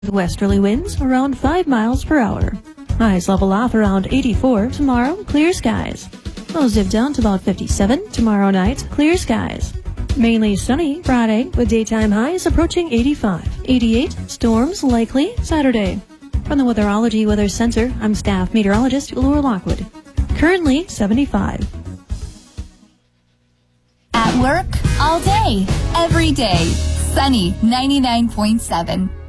Westerly winds around 5 miles per hour. Highs level off around 84 tomorrow, clear skies. Lows dip down to about 57 tomorrow night, clear skies. Mainly sunny Friday with daytime highs approaching 85. 88, storms likely Saturday. From the Weatherology Weather Center, I'm staff meteorologist Laura Lockwood. Currently 75. At work, all day, every day. Sunny 99.7.